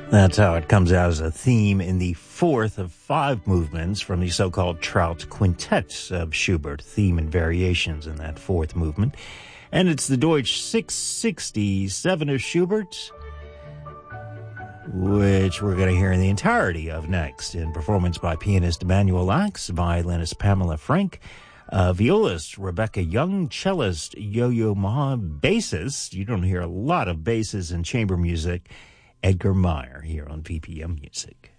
That's how it comes out as a theme in the fourth of five movements from the so-called Trout Quintet of Schubert, theme and variations in that fourth movement. And it's the Deutsch 667 of Schubert, which we're going to hear in the entirety of next, in performance by pianist Emanuel Ax, violinist Pamela Frank, violist Rebecca Young, cellist Yo-Yo Ma, bassist, you don't hear a lot of basses in chamber music, Edgar Meyer, here on PPM Music.